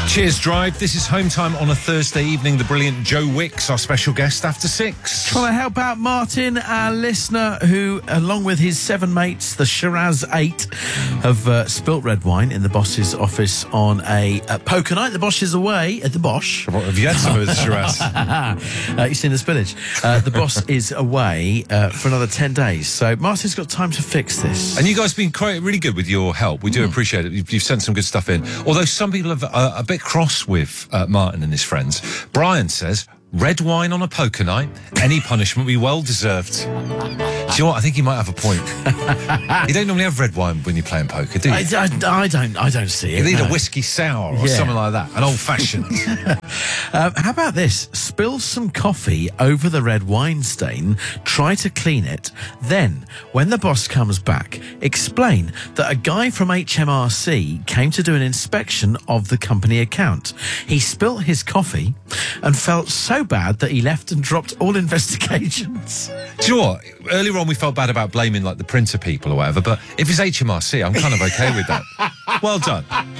Cheers, Drive. This is Home Time on a Thursday evening. The brilliant Joe Wicks, our special guest after 6. Trying to help out Martin, our listener, who, along with his 7 mates, the Shiraz 8, have spilt red wine in the boss's office on a poker night. The Bosch is away at the Bosch. What, have you had some of the Shiraz? You've seen the spillage. The boss is away for another 10 days. So Martin's got time to fix this. And you guys have been quite really good with your help. We do appreciate it. You've sent some good stuff in. Although some people are a bit cross with Martin and his friends. Brian says, red wine on a poker night, any punishment be well deserved. Do you know what? I think he might have a point. You don't normally have red wine when you're playing poker, do you? I don't see it. You need no. a whiskey sour or something like that, an old-fashioned. How about this? Spill some coffee over the red wine stain, try to clean it, then, when the boss comes back, explain that a guy from HMRC came to do an inspection of the company account. He spilt his coffee and felt so bad that he left and dropped all investigations. Do you know what? Earlier on we felt bad about blaming like the printer people or whatever, but if it's HMRC, I'm kind of okay with that. Well done.